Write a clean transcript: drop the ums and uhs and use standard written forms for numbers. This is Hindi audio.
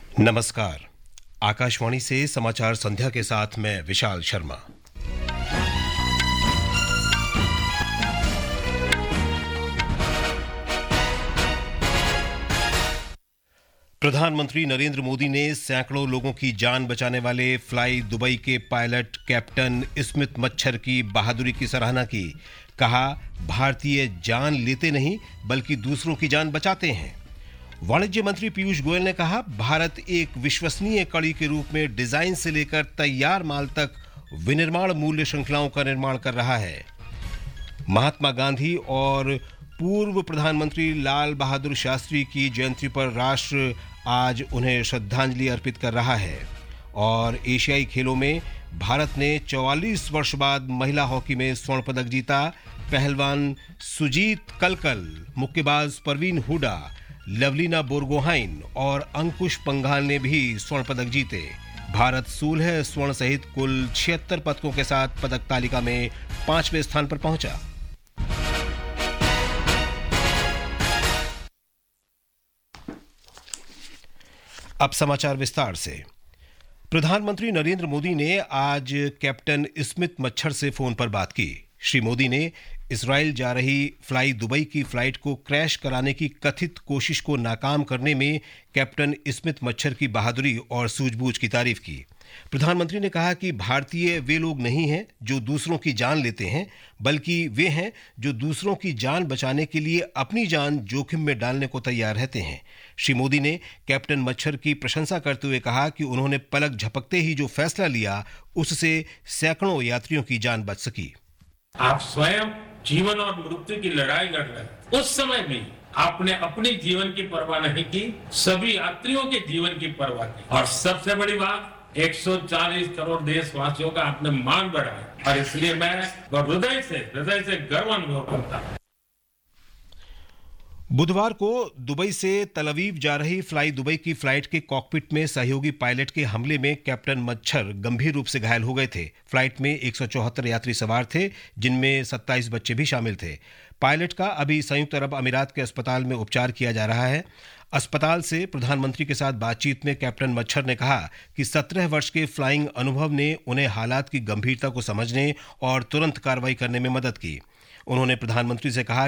नमस्कार। आकाशवाणी से समाचार संध्या के साथ मैं विशाल शर्मा। प्रधानमंत्री नरेंद्र मोदी ने सैकड़ों लोगों की जान बचाने वाले फ्लाई दुबई के पायलट कैप्टन स्मिथ मच्छर की बहादुरी की सराहना की। कहा, भारतीय जान लेते नहीं बल्कि दूसरों की जान बचाते हैं। वाणिज्य मंत्री पीयूष गोयल ने कहा, भारत एक विश्वसनीय कड़ी के रूप में डिजाइन से लेकर तैयार माल तक विनिर्माण मूल्य श्रृंखलाओं का निर्माण कर रहा है। महात्मा गांधी और पूर्व प्रधानमंत्री लाल बहादुर शास्त्री की जयंती पर राष्ट्र आज उन्हें श्रद्धांजलि अर्पित कर रहा है। और एशियाई खेलों में भारत ने 44 वर्ष बाद महिला हॉकी में स्वर्ण पदक जीता। पहलवान सुजीत कलकल, मुक्केबाज परवीन हुडा, लवलीना बोरगोहाइन और अंकुश पंघाल ने भी स्वर्ण पदक जीते। भारत 16 स्वर्ण सहित कुल 76 पदकों के साथ पदक तालिका में 5वें स्थान पर पहुंचा। अब समाचार विस्तार से। प्रधानमंत्री नरेंद्र मोदी ने आज कैप्टन स्मिथ मच्छर से फोन पर बात की। श्री मोदी ने इजराइल जा रही फ्लाई दुबई की फ्लाइट को क्रैश कराने की कथित कोशिश को नाकाम करने में कैप्टन स्मिथ मच्छर की बहादुरी और सूझबूझ की तारीफ की। प्रधानमंत्री ने कहा कि भारतीय वे लोग नहीं हैं जो दूसरों की जान लेते हैं, बल्कि वे हैं जो दूसरों की जान बचाने के लिए अपनी जान जोखिम में डालने को तैयार रहते हैं। श्री मोदी ने कैप्टन मच्छर की प्रशंसा करते हुए कहा कि उन्होंने पलक झपकते ही जो फैसला लिया, उससे सैकड़ों यात्रियों की जान बच सकी। आप स्वयं जीवन और मृत्यु की लड़ाई लड़ रहे हैं। उस समय भी आपने अपने जीवन की परवाह नहीं की, सभी यात्रियों के जीवन की परवाह की। और सबसे बड़ी बात, 140 करोड़ देशवासियों का आपने मान बढ़ाया। और इसलिए मैं हृदय से गर्व अनुभव करता हूं। बुधवार को दुबई से तल अवीव जा रही फ्लाई दुबई की फ्लाइट के कॉकपिट में सहयोगी पायलट के हमले में कैप्टन मच्छर गंभीर रूप से घायल हो गए थे। फ्लाइट में 174 यात्री सवार थे, जिनमें 27 बच्चे भी शामिल थे। पायलट का अभी संयुक्त अरब अमीरात के अस्पताल में उपचार किया जा रहा है। अस्पताल से प्रधानमंत्री के साथ बातचीत में कैप्टन मच्छर ने कहा कि 17 वर्ष के फ्लाइंग अनुभव ने उन्हें हालात की गंभीरता को समझने और तुरंत कार्रवाई करने में मदद की। उन्होंने प्रधानमंत्री से कहा